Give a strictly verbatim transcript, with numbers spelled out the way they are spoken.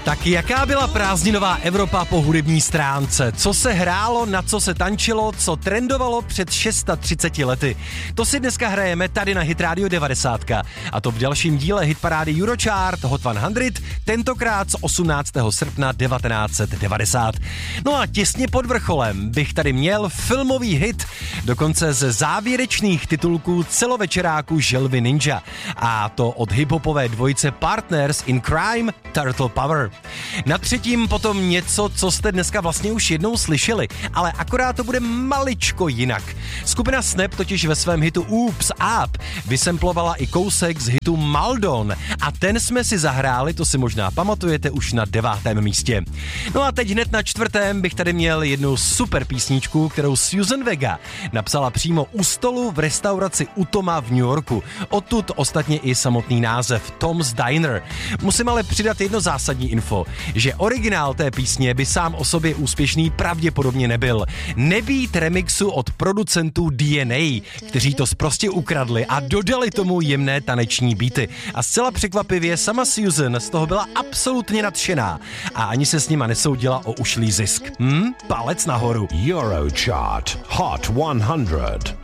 Tak jaká byla prázdninová Evropa po hudební stránce? Co se hrálo, na co se tančilo, co trendovalo před třiceti šesti lety? To si dneska hrajeme tady na Hit Radio devadesát. A to v dalším díle hitparády Eurochart Hot sto, tentokrát z osmnáctého srpna devatenáct set devadesát. No a těsně pod vrcholem bych tady měl filmový hit, dokonce ze závěrečných titulků celovečeráku Želvy Ninja. A to od hiphopové dvojice Partners in Crime Turtle Power. Na třetím potom něco, co jste dneska vlastně už jednou slyšeli, ale akorát to bude maličko jinak. Skupina Snap totiž ve svém hitu Oops Up vysemplovala i kousek z hitu Maldon a ten jsme si zahráli, to si možná pamatujete, už na devátém místě. No a teď hned na čtvrtém bych tady měl jednu super písničku, kterou Susan Vega napsala přímo u stolu v restauraci u Toma v New Yorku. Odtud ostatně i samotný název Tom's Diner. Musím ale přidat jedno zásadní info, že originál té písně by sám o sobě úspěšný pravděpodobně nebyl. Nebýt remixu od producentů D N A, kteří to sprostě ukradli a dodali tomu jemné taneční beaty. A zcela překvapivě sama Susan z toho byla absolutně nadšená a ani se s nima nesoudila o ušlý zisk. Hm? Palec nahoru. Eurochart Hot sto.